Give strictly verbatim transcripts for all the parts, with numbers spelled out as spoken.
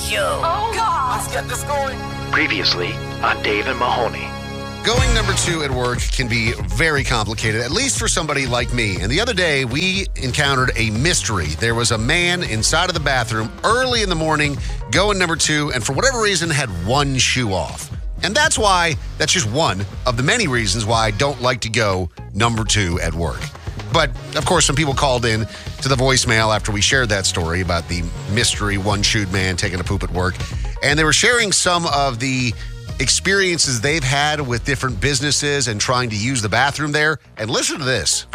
you. Oh, God. Let's get this going. Previously on Dave and Mahoney. Going number two at work can be very complicated, at least for somebody like me. And the other day, we encountered a mystery. There was a man inside of the bathroom early in the morning going number two, and for whatever reason had one shoe off. And that's why, that's just one of the many reasons why I don't like to go number two at work. But, of course, some people called in to the voicemail after we shared that story about the mystery one-shoed man taking a poop at work. And they were sharing some of the experiences they've had with different businesses and trying to use the bathroom there. And listen to this.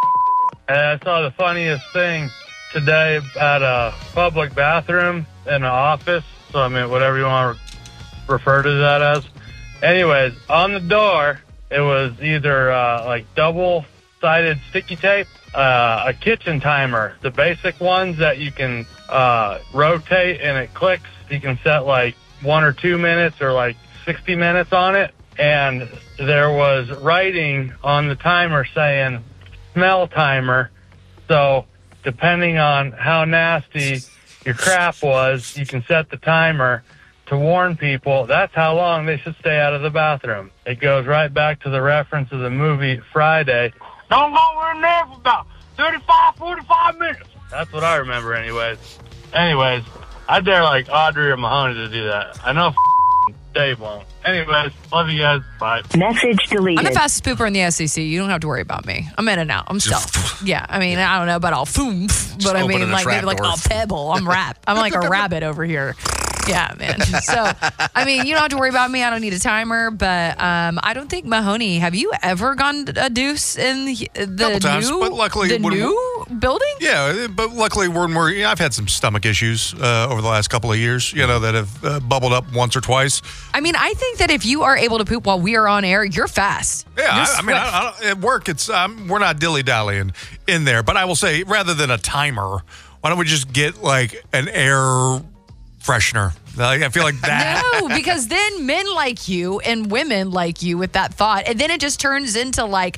I saw the funniest thing today at a public bathroom in an office. So, I mean, whatever you want to refer to that as. Anyways, on the door, it was either uh, like double-sided sticky tape, uh, a kitchen timer, the basic ones that you can uh, rotate and it clicks. You can set like one or two minutes or like sixty minutes on it. And there was writing on the timer saying smell timer. So depending on how nasty your crap was, you can set the timer to warn people that's how long they should stay out of the bathroom. It goes right back to the reference of the movie Friday. Don't go in there for about thirty-five, forty-five minutes. That's what I remember anyways. Anyways, I dare like Audrey or Mahoney to do that. I know f- Dave won't. Anyways, love you guys. Bye. Message deleted. I'm the fastest pooper in the S E C. You don't have to worry about me. I'm in and out. I'm stealth. Yeah, I mean, I don't know about all foom, but I mean, like maybe like a pebble. I'm rap. I'm like a rabbit over here. Yeah, man. So, I mean, you don't have to worry about me. I don't need a timer, but um, I don't think, Mahoney, have you ever gone a deuce in the, the Couple times, new, but luckily the when new building? Yeah, but luckily when we're, yeah, I've had some stomach issues uh, over the last couple of years, you know, that have uh, bubbled up once or twice. I mean, I think that if you are able to poop while we are on air, you're fast. Yeah, You're I, I mean, I, I, at work, it's um, we're not dilly-dallying in there, but I will say, rather than a timer, why don't we just get like an air freshener? Like, I feel like that. No, because then men like you and women like you with that thought, and then it just turns into like,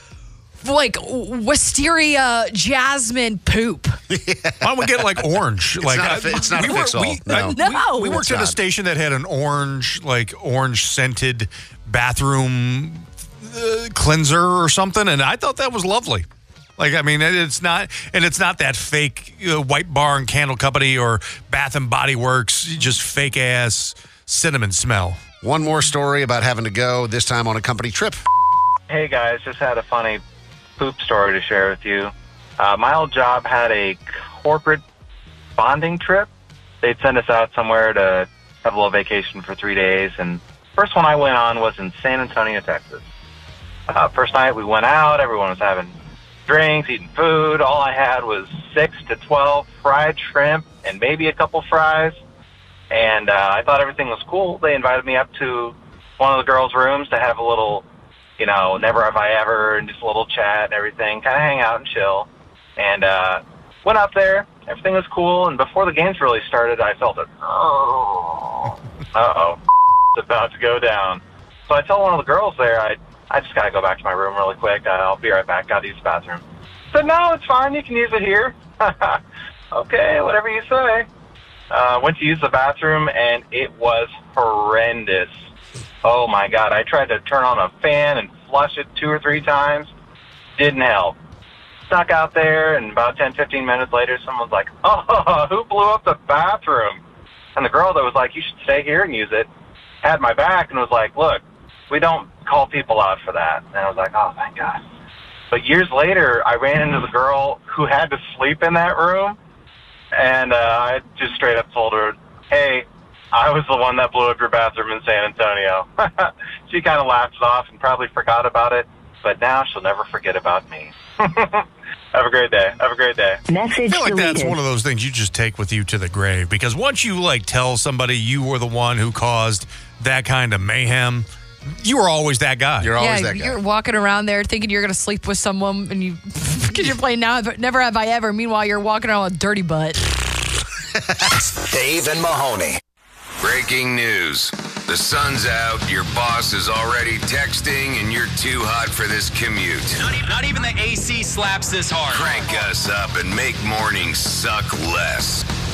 like wisteria jasmine poop. Yeah. Why don't we get like orange? It's like not a, fi- it's not we a were, fix-all. we, no. No. we, we worked It's at a not. station that had an orange, like orange scented bathroom uh, cleanser or something, and I thought that was lovely. Like, I mean, it's not, and it's not that fake you know, White Barn Candle Company or Bath and Body Works, just fake ass cinnamon smell. One more story about having to go, this time on a company trip. Hey guys, just had a funny poop story to share with you. Uh, my old job had a corporate bonding trip. They'd send us out somewhere to have a little vacation for three days. And first one I went on was in San Antonio, Texas. Uh, first night we went out, everyone was having drinks, eating food. All I had was six to twelve fried shrimp and maybe a couple fries. And uh, I thought everything was cool. They invited me up to one of the girls' rooms to have a little, you know, never have I ever, and just a little chat and everything, kind of hang out and chill. And uh, went up there. Everything was cool. And before the games really started, I felt it. Oh, uh-oh, it's about to go down. So I tell one of the girls there, I I just got to go back to my room really quick. Uh, I'll be right back. Got to use the bathroom. I said, no, it's fine. You can use it here. Okay, whatever you say. Uh, went to use the bathroom, and it was horrendous. Oh, my God. I tried to turn on a fan and flush it two or three times. Didn't help. Stuck out there, and about ten, fifteen minutes later, someone's like, oh, who blew up the bathroom? And the girl that was like, you should stay here and use it, had my back and was like, look, we don't call people out for that. And I was like, oh, thank God. But years later, I ran into the girl who had to sleep in that room, and uh, I just straight up told her, hey, I was the one that blew up your bathroom in San Antonio. She kind of laughed it off and probably forgot about it, but now she'll never forget about me. Have a great day. Have a great day. Message I feel like deleted. that's one of those things you just take with you to the grave, because once you like tell somebody you were the one who caused that kind of mayhem, you were always that guy. You're always yeah, that guy. you're walking around there thinking you're going to sleep with someone, and you, because you're playing now, never have I ever. Meanwhile, you're walking around with dirty butt. Dave and Mahoney. Breaking news. The sun's out, your boss is already texting, and you're too hot for this commute. Not even, not even the A C slaps this hard. Crank us up and make mornings suck less.